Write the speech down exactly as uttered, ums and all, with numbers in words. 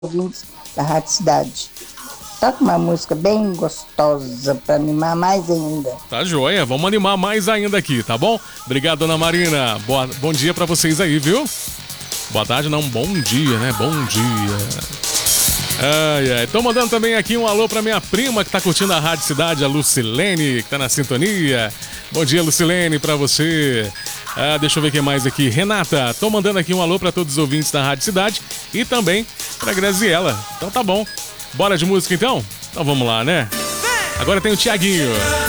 ouvintes da Rádio Cidade. Toca uma música bem gostosa para animar mais ainda. Tá joia, vamos animar mais ainda aqui, tá bom? Obrigado, dona Marina. Boa, bom dia pra vocês aí, viu? Boa tarde, não, bom dia, né? Bom dia. Ai, ai. Tô mandando também aqui um alô pra minha prima que tá curtindo a Rádio Cidade, a Lucilene, que tá na sintonia. Bom dia, Lucilene, pra você. Ah, deixa eu ver o que mais aqui. Renata, tô mandando aqui um alô pra todos os ouvintes da Rádio Cidade e também pra Graziella. Então tá bom. Bora de música então? Então vamos lá, né? Agora tem o Thiaguinho.